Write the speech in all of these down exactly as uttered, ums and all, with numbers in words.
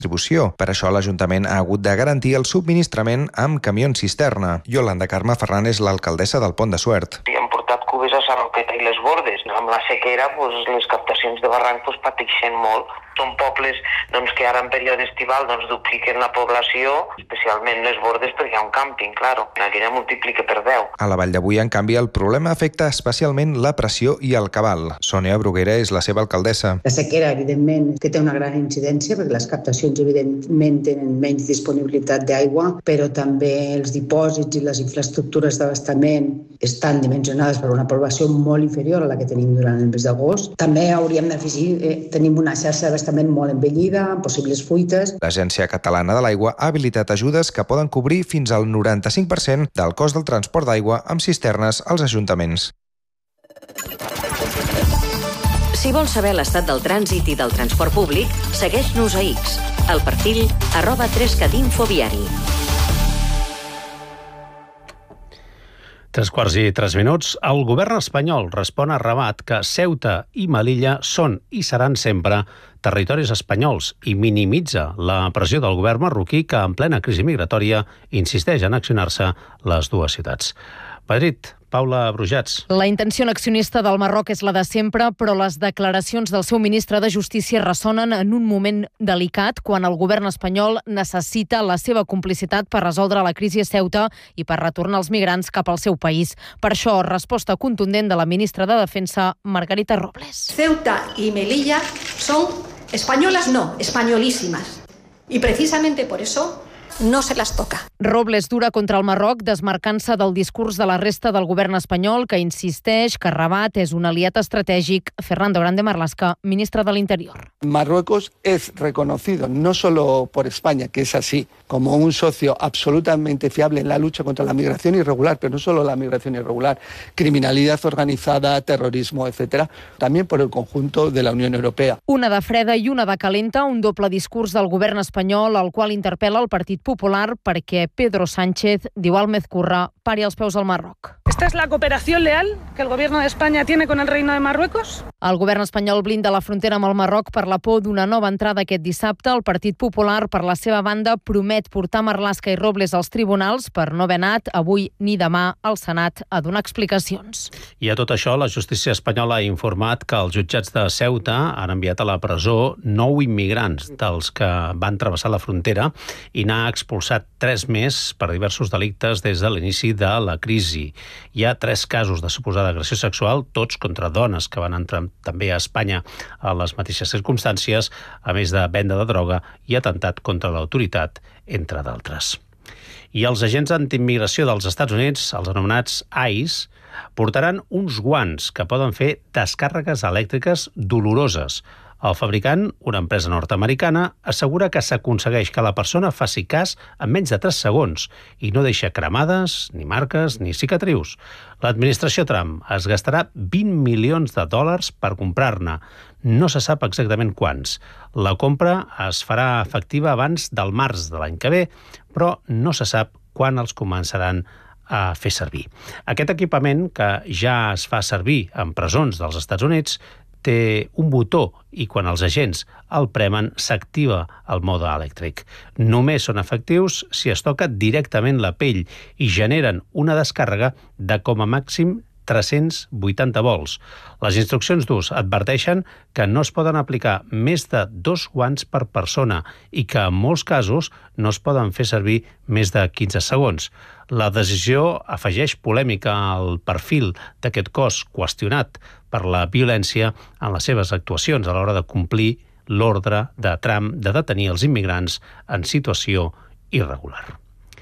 distribució. Per això l'Ajuntament ha hagut de garantir el subministrament amb camions cisterna. Yolanda Carme Ferran és l'alcaldessa del Pont de Suert. Hem portat cubes a Sarroqueta i les Bordes. Amb la sequera, doncs, les captacions de barranc doncs, pateixen molt. Són pobles doncs, que ara en període estival doncs, dupliquen la població, especialment les Bordes perquè hi ha un càmping, claro. Aquella multiplica per deu. A la Vall d'Avui, en canvi, el problema afecta especialment la pressió i el cabal. Sònia Bruguera és la seva alcaldessa. La sequera, evidentment, que té una gran incidència perquè les captacions, evidentment, tenen menys disponibilitat d'aigua, però també els dipòsits i les infraestructures d'abastament estan dimensionades per una població molt inferior a la que tenim durant el mes d'agost. També hauríem d'afegir, eh, tenim una xarxa d'abastament molt envellida, amb possibles fuites. L'Agència Catalana de l'Aigua ha habilitat ajudes que poden cobrir fins al noranta-cinc per cent del cost del transport d'aigua amb cisternes als ajuntaments. Si vols saber l'estat del trànsit i del transport públic, segueix-nos a X, al perfil arroba tres cat info viari. Tres quarts i tres minuts. El govern espanyol respon a Rabat que Ceuta i Melilla són i seran sempre territoris espanyols i minimitza la pressió del govern marroquí que en plena crisi migratòria insisteix en accionar-se les dues ciutats. Madrid, Paula Brujats. La intenció accionista del Marroc és la de sempre, però les declaracions del seu ministre de Justícia ressonen en un moment delicat quan el govern espanyol necessita la seva complicitat per resoldre la crisi a Ceuta i per retornar els migrants cap al seu país. Per això, resposta contundent de la ministra de Defensa, Margarita Robles. Ceuta y Melilla son españolas, no, españolísimas. Y precisamente por eso no se las toca. Robles dura contra el Marroc, desmarcant-se del discurs de la resta del govern espanyol, que insisteix que Rabat és un aliat estratègic. Fernando Grande Marlaska, ministre de l'Interior. Marruecos es reconocido no solo por España, que es así, como un socio absolutamente fiable en la lucha contra la migración irregular, pero no solo la migración irregular, criminalidad organizada, terrorismo, etcétera, también por el conjunto de la Unión Europea. Una de freda i una de calenta, un doble discurs del govern espanyol, al qual interpel·la el Partit Popular perquè Pedro Sánchez diu al Mezcurra pari els peus al Marroc. ¿Esta es la cooperación leal que el gobierno de España tiene con el Reino de Marruecos? El govern espanyol blinda la frontera amb el Marroc per la por d'una nova entrada aquest dissabte. El Partit Popular, per la seva banda, promet portar Marlaska i Robles als tribunals per no haver anat avui ni demà al Senat a donar explicacions. I a tot això, la justícia espanyola ha informat que els jutjats de Ceuta han enviat a la presó nou immigrants dels que van travessar la frontera i n'ha expulsat tres més per diversos delictes des de l'inici de la crisi. Hi ha tres casos de suposada agressió sexual, tots contra dones que van entrar també a Espanya a les mateixes circumstàncies, a més de venda de droga i atemptat contra l'autoritat, entre d'altres. I els agents antiimmigració dels Estats Units, els anomenats ICE, portaran uns guants que poden fer descàrregues elèctriques doloroses. El fabricant, una empresa nord-americana, assegura que s'aconsegueix que la persona faci cas en menys de tres segons i no deixa cremades, ni marques, ni cicatrius. L'administració Trump es gastarà vint milions de dòlars per comprar-ne. No se sap exactament quants. La compra es farà efectiva abans del març de l'any que ve, però no se sap quan els començaran a fer servir. Aquest equipament, que ja es fa servir en presons dels Estats Units, té un botó i quan els agents el premen s'activa el mode elèctric. Només són efectius si es toca directament la pell i generen una descàrrega de com a màxim tres-cents vuitanta volts. Les instruccions d'ús adverteixen que no es poden aplicar més de dos guants per persona i que en molts casos no es poden fer servir més de quinze segons. La decisió afegeix polèmica al perfil d'aquest cos qüestionat per la violència en les seves actuacions a l'hora de complir l'ordre de Trump de detenir els immigrants en situació irregular.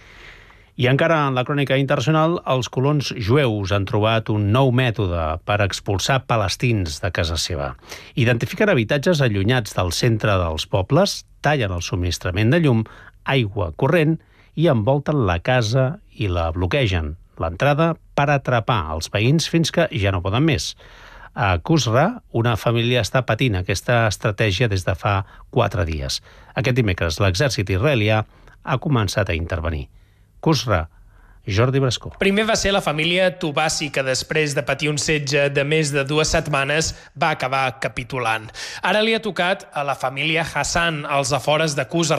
I encara en la crònica internacional, els colons jueus han trobat un nou mètode per expulsar palestins de casa seva. Identifiquen habitatges allunyats del centre dels pobles, tallen el subministrament de llum, aigua corrent i envolten la casa i la bloquegen, l'entrada per atrapar els veïns fins que ja no poden més. A Qusra, una família està patint aquesta estratègia des de fa quatre dies. Aquest dimecres, l'exèrcit israelià ha començat a intervenir. Qusra, Jordi Brascó. Primer va ser la família Tubassi, que després de patir un setge de més de dues setmanes va acabar capitulant. Ara li ha tocat a la família Hassan, als afores de Cus,